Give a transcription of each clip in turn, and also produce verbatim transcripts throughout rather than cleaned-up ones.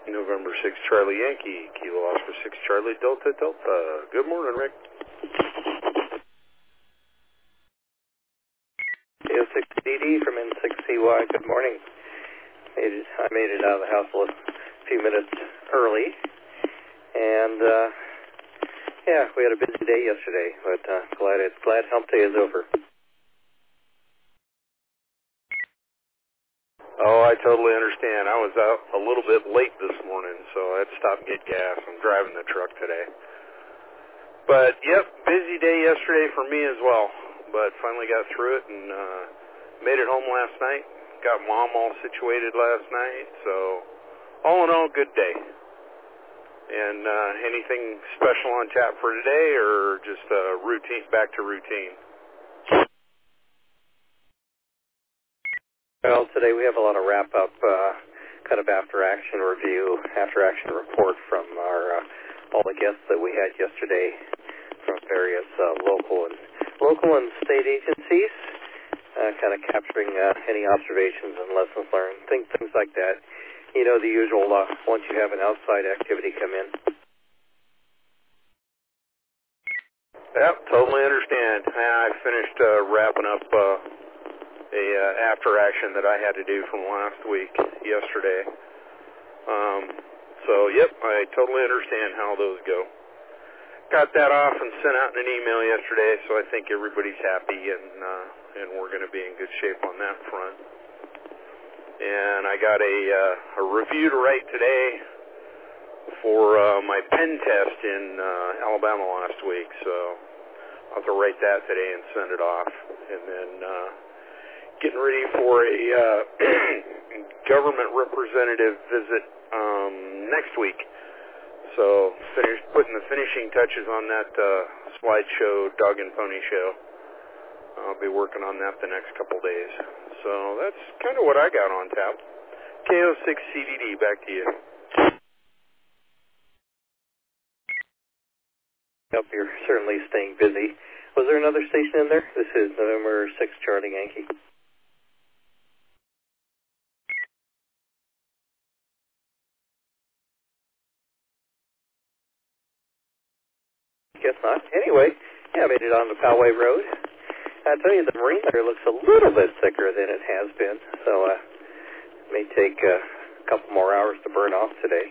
November six Charlie Yankee, Kilo Oscar six Charlie Delta Delta. Good morning, Rick. K O six D D from N six C Y, good morning. Made it, I made it out of the house a few minutes early, and uh, yeah, we had a busy day yesterday, but uh, glad it, glad hump day is over. Oh, I totally understand. I was out a little bit late this morning, so I had to stop and get gas. I'm driving the truck today. But, yep, busy day yesterday for me as well. But finally got through it and uh, made it home last night. Got Mom all situated last night. So, all in all, good day. And uh, anything special on tap for today, or just uh, routine, back to routine? Well, today we have a lot of wrap-up, uh, kind of after-action review, after-action report from our uh, all the guests that we had yesterday from various uh, local and local and state agencies, uh, kind of capturing uh, any observations and lessons learned, things things like that. You know, the usual. Uh, once you have an outside activity come in. Yep, totally understand. I finished uh, wrapping up. Uh, a uh, after action that I had to do from last week, yesterday. Um, so, yep, I totally understand how those go. Got that off and sent out in an email yesterday, so I think everybody's happy, and uh, and we're going to be in good shape on that front. And I got a, uh, a review to write today for uh, my pen test in uh, Alabama last week, so I'll have to write that today and send it off. And then uh, getting ready for a uh, government representative visit um, next week. So finish, putting the finishing touches on that uh, slideshow, Dog and Pony Show. I'll be working on that the next couple days. So that's kind of what I got on tap. K O six C D D, back to you. Yep, you're certainly staying busy. Was there another station in there? This is November six Charlie Yankee. Guess not. Anyway, yeah, I made it on the Poway Road. I tell you, the marine there looks a little bit thicker than it has been, so uh, it may take uh, a couple more hours to burn off today.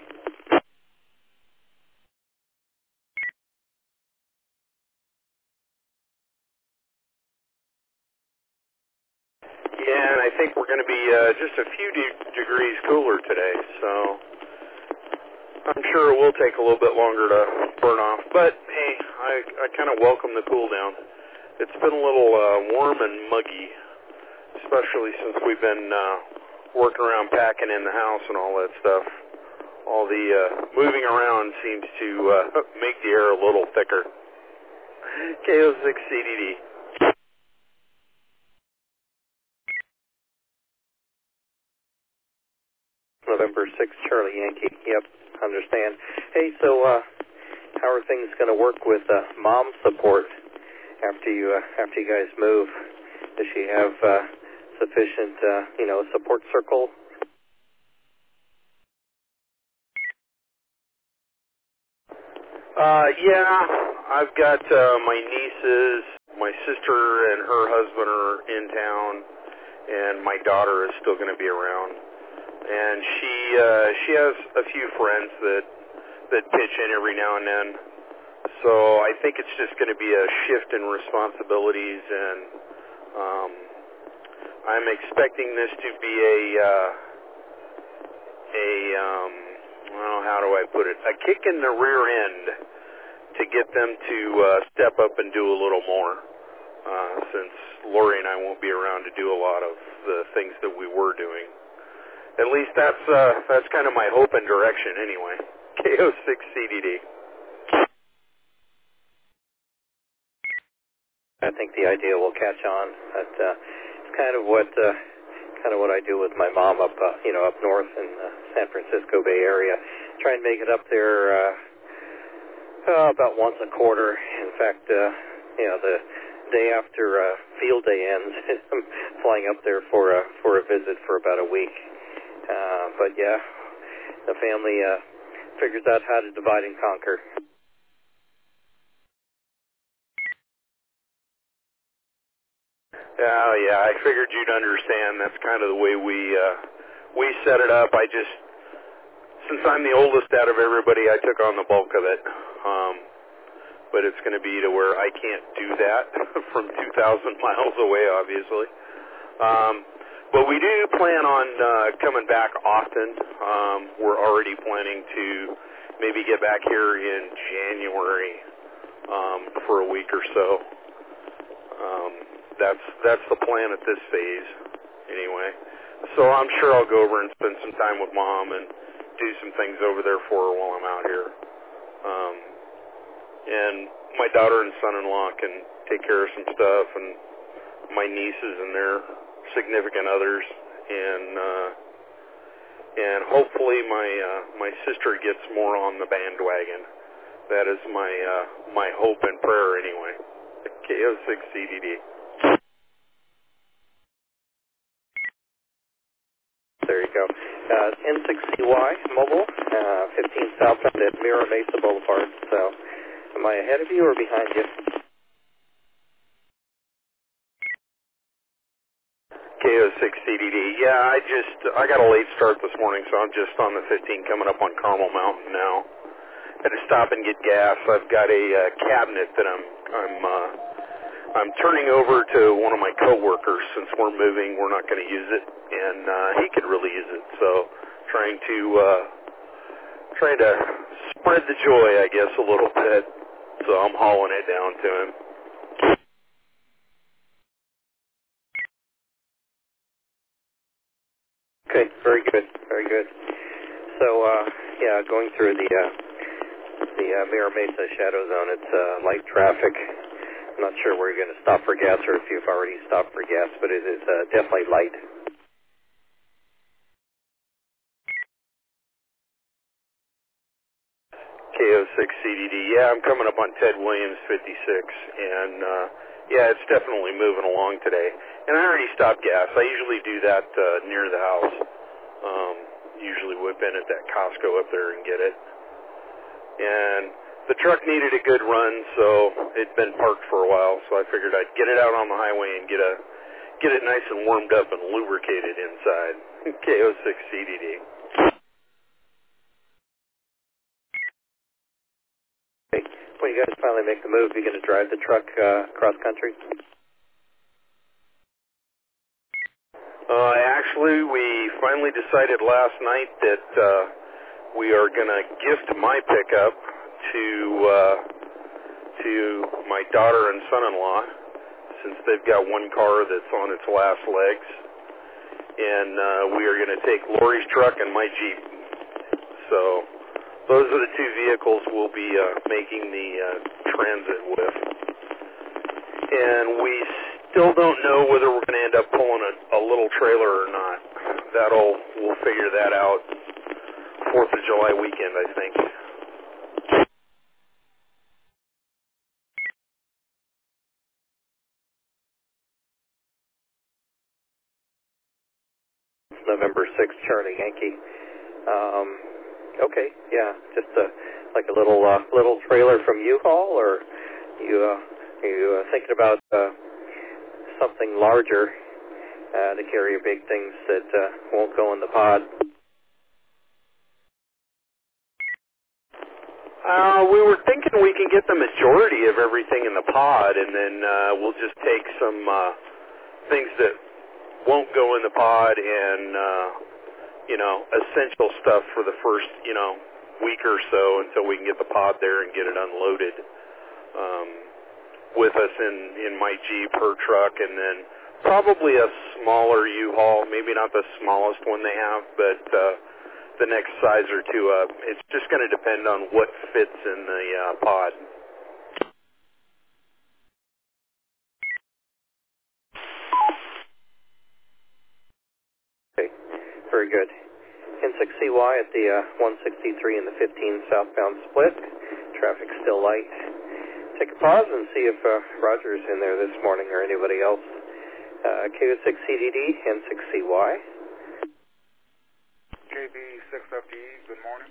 Yeah, and I think we're going to be uh, just a few de- degrees cooler today, so I'm sure it will take a little bit longer to burn off. But, hey, I, I kind of welcome the cool down. It's been a little uh, warm and muggy, especially since we've been uh, working around packing in the house and all that stuff. All the uh, moving around seems to uh, make the air a little thicker. K O six C D D. November six Charlie Yankee. Yep, understand. Hey, so uh, how are things going to work with uh, mom support after you uh, after you guys move? Does she have uh, sufficient, uh, you know, support circle? Uh, yeah, I've got uh, my nieces, my sister and her husband are in town, and my daughter is still going to be around. And she uh, she has a few friends that that pitch in every now and then. So I think it's just going to be a shift in responsibilities, and um, I'm expecting this to be a uh, a um, well, how do I put it? A kick in the rear end to get them to uh, step up and do a little more. Uh, since Lori and I won't be around to do a lot of the things that we were doing. At least that's uh, that's kind of my hope and direction anyway. K O six C D D. I think the idea will catch on. That uh, it's kind of what uh, kind of what I do with my mom up uh, you know up north in the San Francisco Bay Area. Try and make it up there uh, uh, about once a quarter. In fact, uh, you know the day after uh, field day ends, I'm flying up there for a for a visit for about a week. Uh, but yeah, the family uh, figures out how to divide and conquer. Yeah, yeah, I figured you'd understand. That's kind of the way we uh, we set it up. I just, since I'm the oldest out of everybody, I took on the bulk of it. Um, but it's going to be to where I can't do that from two thousand miles away, obviously. Um, but we do plan on uh, coming back often. Um, we're already planning to maybe get back here in January um, for a week or so. Um, that's that's the plan at this phase, anyway. So I'm sure I'll go over and spend some time with Mom and do some things over there for her while I'm out here. Um, and my daughter and son-in-law can take care of some stuff, and my nieces and their significant others, and uh, and hopefully my uh, my sister gets more on the bandwagon. That is my uh, my hope and prayer, anyway. K O six C D D. There you go. Uh, N six C Y mobile, uh, fifteen southbound at Mira Mesa Boulevard. So, am I ahead of you or behind you? K O six C D D. Yeah, I just I got a late start this morning, so I'm just on the fifteen coming up on Carmel Mountain now. Had to stop and get gas. I've got a uh, cabinet that I'm I'm uh, I'm turning over to one of my coworkers. Since we're moving, we're not going to use it, and uh, he could really use it. So, trying to uh, trying to spread the joy, I guess, a little bit. So I'm hauling it down to him. Okay, very good, very good. So, uh, yeah, going through the uh, the uh, Mira Mesa Shadow Zone, it's uh, light traffic. I'm not sure where you're going to stop for gas or if you've already stopped for gas, but it is uh, definitely light. K O six C D D. Yeah, I'm coming up on Ted Williams fifty-six, and uh, yeah, it's definitely moving along today. And I already stopped gas. I usually do that uh, near the house. Um, usually whip in at that Costco up there and get it. And the truck needed a good run, so it'd been parked for a while. So I figured I'd get it out on the highway and get a get it nice and warmed up and lubricated inside. K O six C D D. Okay. When you guys finally make the move, you're going to drive the truck uh, cross country? Uh, actually, we finally decided last night that uh, we are going to gift my pickup to uh, to my daughter and son-in-law, since they've got one car that's on its last legs, and uh, we are going to take Lori's truck and my Jeep. So those are the two vehicles we'll be uh, making the uh, transit with. And we still don't know whether we're going to end up pulling a, a little trailer or not. That'll, we'll figure that out fourth of July weekend, I think. November sixth, Charlie Yankee. Um, okay, yeah, just a, like a little uh, little trailer from U-Haul, or you uh, you uh, thinking about uh, something larger uh, to carry big things that uh, won't go in the pod? Uh, we were thinking we can get the majority of everything in the pod, and then uh, we'll just take some uh, things that won't go in the pod and, uh, you know, essential stuff for the first, you know, week or so until we can get the pod there and get it unloaded um, with us in, in my Jeep, her truck, and then probably a smaller U-Haul, maybe not the smallest one they have, but uh, the next size or two up. It's just going to depend on what fits in the uh, pod. Okay, very good. N six C Y at the uh, one sixty-three and the fifteen southbound split. Traffic still light. Take a pause and see if uh, Roger's in there this morning or anybody else. Uh, K O six C D D, N six C Y. K K B six F D E, good morning.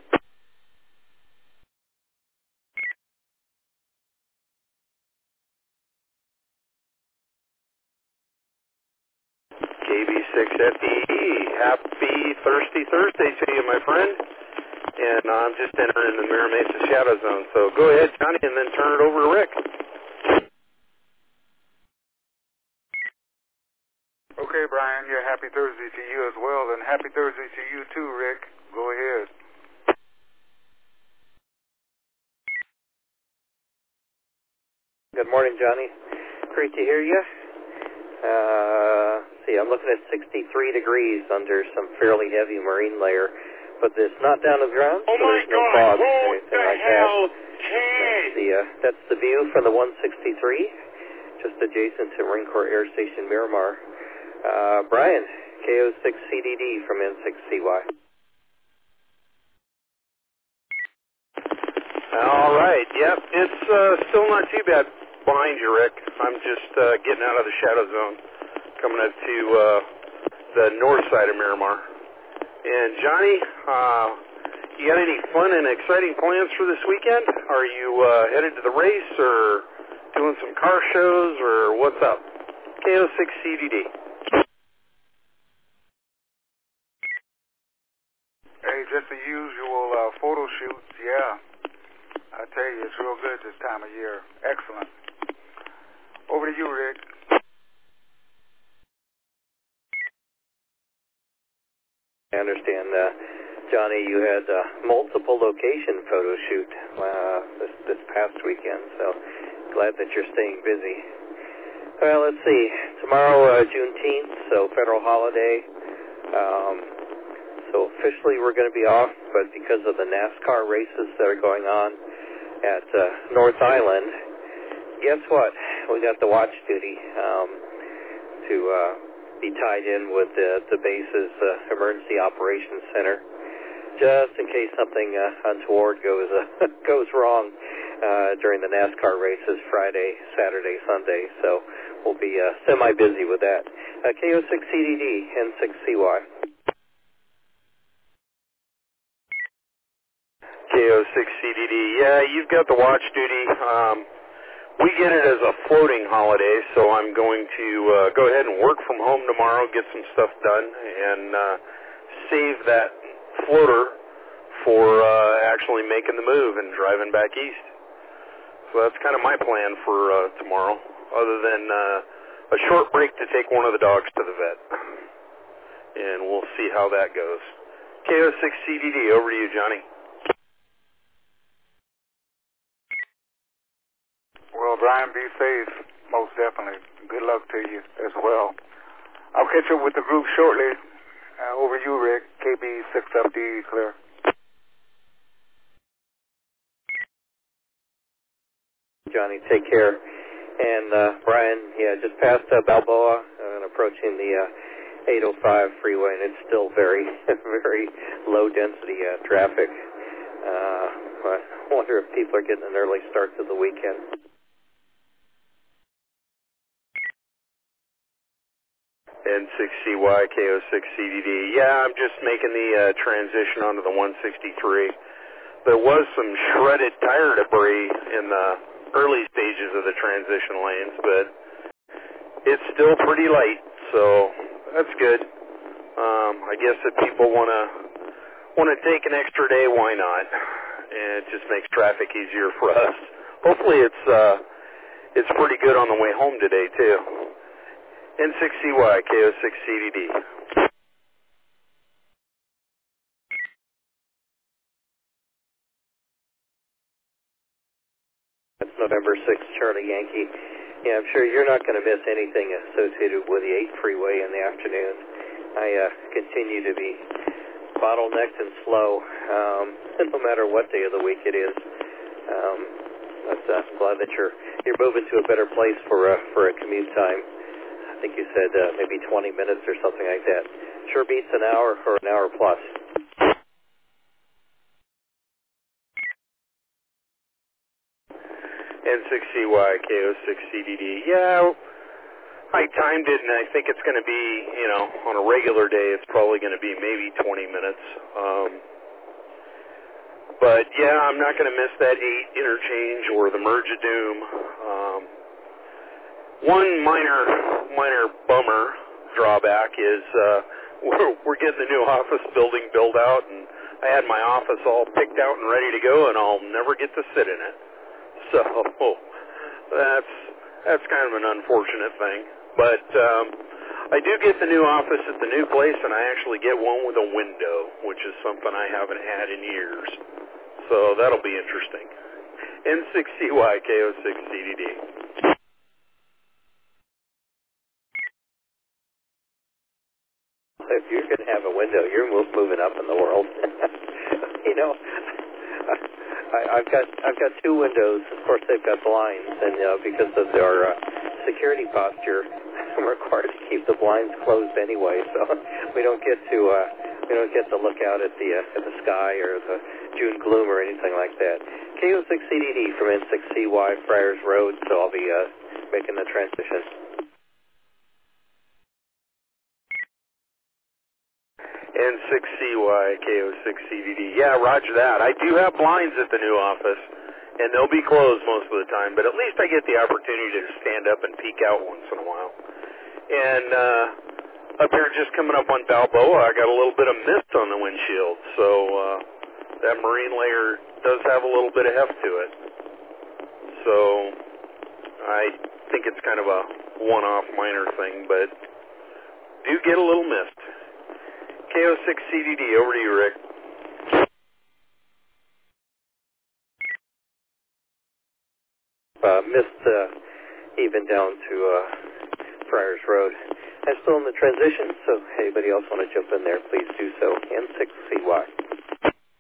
K B six F D E, happy Thirsty Thursday to you, my friend. And I'm just entering the Mira Mesa Shadow Zone. So go ahead, Johnny, and then turn it over to Rick. Okay, Brian, yeah, happy Thursday to you as well, and happy Thursday to you too, Rick. Go ahead. Good morning, Johnny. Great to hear you. Uh, see, I'm looking at sixty-three degrees under some fairly heavy marine layer, but it's not down to the ground, oh so there's no God, fog or what anything the like hell? that. That's the, uh, that's the view from the one sixty-three, just adjacent to Marine Corps Air Station Miramar. Uh, Brian, K O six C D D from N six C Y. All right, yep, it's uh, still not too bad behind you, Rick. I'm just uh, getting out of the Shadow Zone, coming up to uh, the north side of Miramar. And Johnny, uh, you got any fun and exciting plans for this weekend? Are you uh, headed to the race or doing some car shows or what's up? K O six C D D. Hey, just the usual uh, photo shoots, yeah. I tell you, it's real good this time of year. Excellent. Over to you, Rick. I understand, uh, Johnny, you had uh, multiple location photo shoot uh, this, this past weekend, so glad that you're staying busy. Well, let's see. Tomorrow, uh, Juneteenth, so federal holiday. Um, so officially we're going to be off, but because of the NASCAR races that are going on at uh, North Island, guess what? We got the watch duty um, to uh, be tied in with the, the base's uh, Emergency Operations Center, just in case something uh, untoward goes uh, goes wrong uh, during the NASCAR races Friday, Saturday, Sunday. So we'll be uh, semi-busy with that. Uh, K O six C D D, N six C Y. K O six C D D. Yeah, you've got the watch duty. Um, we get it as a floating holiday, so I'm going to uh, go ahead and work from home tomorrow, get some stuff done, and uh, save that floater for uh, actually making the move and driving back east. So that's kind of my plan for uh, tomorrow, other than uh, a short break to take one of the dogs to the vet. And we'll see how that goes. K O six C D D, over to you, Johnny. Well, Brian, be safe, most definitely. Good luck to you as well. I'll catch up with the group shortly. Uh, over you, Rick. K B six F D E, clear. Johnny, take care. And uh, Brian, yeah, just past uh, Balboa and approaching the uh, eight oh five freeway, and it's still very, very low density uh, traffic. Uh, I wonder if people are getting an early start to the weekend. N six C Y, K O six C D D. Yeah, I'm just making the uh, transition onto the one sixty-three. There was some shredded tire debris in the early stages of the transition lanes, but it's still pretty light, so that's good. Um, I guess if people want to want to take an extra day, why not? And it just makes traffic easier for us. Hopefully it's uh, it's pretty good on the way home today, too. N six C Y, K O six C D D. That's November sixth, Charlie Yankee. Yeah, I'm sure you're not going to miss anything associated with the eight freeway in the afternoon. I uh, continue to be bottlenecked and slow, um, no matter what day of the week it is. Um, but uh, I'm glad that you're you're moving to a better place for uh, for a commute time. I think you said uh, maybe twenty minutes or something like that. Sure beats an hour or an hour plus. N six C Y, K O six C D D. Yeah, I timed it, and I think it's going to be, you know, on a regular day, it's probably going to be maybe twenty minutes. Um, but, yeah, I'm not going to miss that eight interchange or the merge of doom. Um, one minor, minor bummer drawback is uh, we're, we're getting the new office building built out, and I had my office all picked out and ready to go, and I'll never get to sit in it. So that's that's kind of an unfortunate thing. But um, I do get the new office at the new place, and I actually get one with a window, which is something I haven't had in years. So that'll be interesting. N six C Y K O six C D D. If you're going to have a window, you're moving up in the world. You know, I, I've got I've got two windows. Of course, they've got blinds, and uh, because of their uh, security posture, I'm required to keep the blinds closed anyway. So we don't get to uh, we don't get to look out at the uh, at the sky or the June gloom or anything like that. K O six C D D from N six C Y Friars Road. So I'll be uh, making the transition. N six C Y K O six C D D. Yeah, roger that. I do have blinds at the new office, and they'll be closed most of the time, but at least I get the opportunity to stand up and peek out once in a while. And uh, up here just coming up on Balboa, I got a little bit of mist on the windshield, so uh, that marine layer does have a little bit of heft to it. So I think it's kind of a one-off minor thing, but do get a little mist. K O six C D D, over to you, Rick. Uh, missed uh, even down to uh, Friars Road. I'm still in the transition, so anybody else want to jump in there, please do so. N six C Y.